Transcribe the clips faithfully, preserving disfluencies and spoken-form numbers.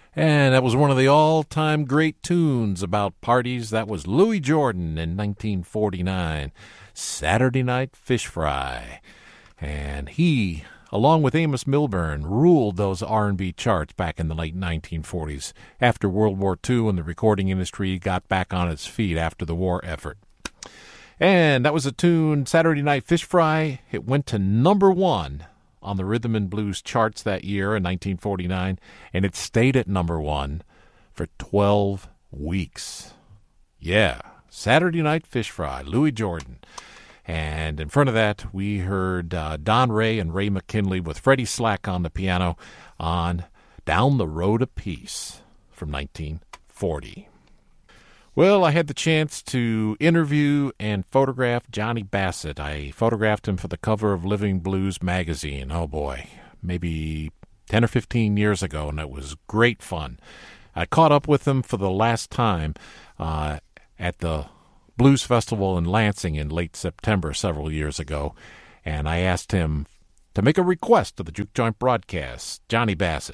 And that was one of the all-time great tunes about parties. That was Louis Jordan in nineteen forty-nine, Saturday Night Fish Fry. And he, along with Amos Milburn, ruled those R and B charts back in the late nineteen forties after World War Two and the recording industry got back on its feet after the war effort. And that was a tune, Saturday Night Fish Fry. It went to number one on the Rhythm and Blues charts that year in nineteen forty-nine, and it stayed at number one for twelve weeks. Yeah, Saturday Night Fish Fry, Louis Jordan. And in front of that, we heard uh, Don Ray and Ray McKinley with Freddie Slack on the piano on Down the Road of Peace from nineteen forty. Well, I had the chance to interview and photograph Johnny Bassett. I photographed him for the cover of Living Blues magazine. Oh, boy, maybe ten or fifteen years ago, and it was great fun. I caught up with him for the last time uh, at the Blues Festival in Lansing in late September several years ago, and I asked him to make a request to the Juke Joint broadcast. Johnny Bassett.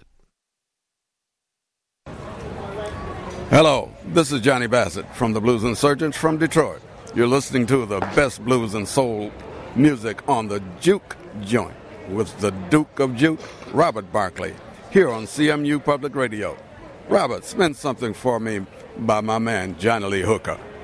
Hello, this is Johnny Bassett from the Blues Insurgents from Detroit. You're listening to the best blues and soul music on the Juke Joint with the Duke of Juke, Robert Barkley, here on C M U Public Radio. Robert, spin something for me by my man Johnny Lee Hooker.